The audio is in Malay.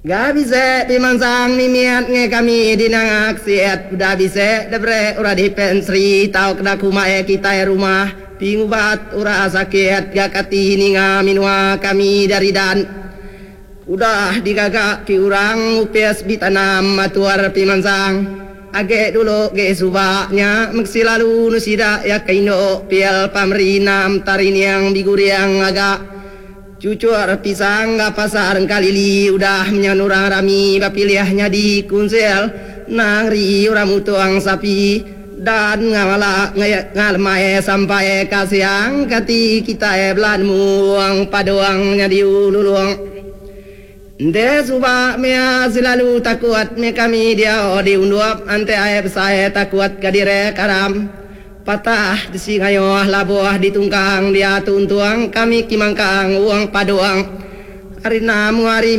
Gak bisa pimansang mimiat nge kami dinangak siat udah bisa debre ura di pensri tau kena kumae kita rumah pingubat ura sakit gak kati ninga minua kami dari dan udah digagak ki urang upes bitanam matuar pimansang age dulu ge subaknya maksilalu nusida ya kaindo pial pamrinam tarin yang biguriang agak cucur pisang pasar kalili udah menyanurang rami bapiliahnya di kunsel nangri uramu tuang sapi dan ngawala ngalmae sampai kasiang kati kita belan muang padoangnya di ululuang de suba mea selalu takut me kami dia di unduap ante aep saya takut kadire karam patah di singayo labuah ditungkang dia tuntuang kami kimangkang uang padoang hari namu hari